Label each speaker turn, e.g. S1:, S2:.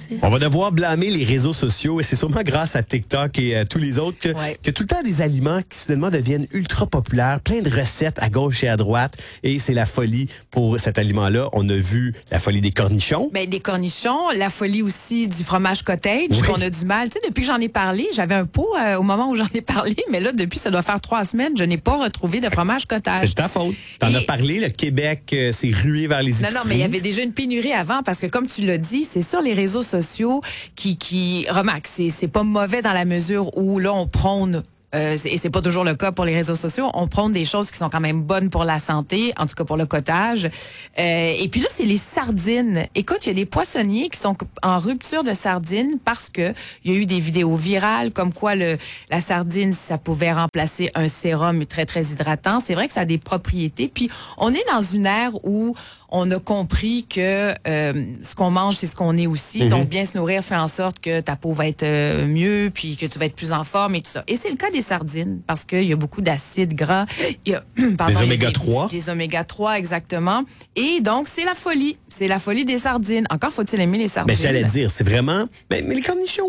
S1: On va devoir blâmer les réseaux sociaux et c'est sûrement grâce à TikTok et tous les autres que tout le temps des aliments qui soudainement deviennent ultra populaires, plein de recettes à gauche et à droite et c'est la folie pour cet aliment-là. On a vu la folie des cornichons.
S2: Ben, des cornichons, la folie aussi du fromage cottage qu'on a du mal. Tu sais, depuis que j'en ai parlé, j'avais un pot au moment où j'en ai parlé, mais là, depuis, ça doit faire 3 semaines, je n'ai pas retrouvé de fromage cottage.
S1: C'est ta faute. T'en as parlé, le Québec s'est rué vers les épiceries.
S2: Non, mais il y avait déjà une pénurie avant parce que, comme tu l'as dit, c'est sur les réseaux sociaux qui remarque, c'est pas mauvais dans la mesure où là, on prône. Et c'est pas toujours le cas pour les réseaux sociaux. On prône des choses qui sont quand même bonnes pour la santé, en tout cas pour le cottage. Et puis là, c'est les sardines. Écoute, il y a des poissonniers qui sont en rupture de sardines parce que il y a eu des vidéos virales comme quoi la sardine, ça pouvait remplacer un sérum très, très hydratant. C'est vrai que ça a des propriétés. Puis on est dans une ère où on a compris que ce qu'on mange, c'est ce qu'on est aussi.
S1: Mm-hmm.
S2: Donc, bien se nourrir fait en sorte que ta peau va être mieux, puis que tu vas être plus en forme et tout ça. Et c'est le cas des sardines, parce qu'il y a beaucoup d'acides gras. Il y a,
S1: des oméga 3.
S2: Des oméga 3, exactement. Et donc, c'est la folie. C'est la folie des sardines. Encore faut-il aimer les sardines.
S1: Mais j'allais dire, c'est vraiment... Mais les cornichons,